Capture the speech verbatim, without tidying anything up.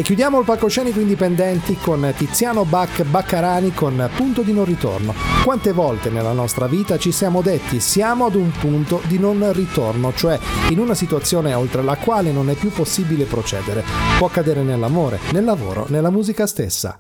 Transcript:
chiudiamo il palcoscenico indipendenti con Tiziano Bach Baccarani con Punto di non ritorno. Quante volte nella nostra vita ci siamo detti siamo ad un punto di non ritorno, cioè in una situazione oltre la quale non è più possibile procedere. Può accadere nell'amore, nel lavoro, nella musica stessa.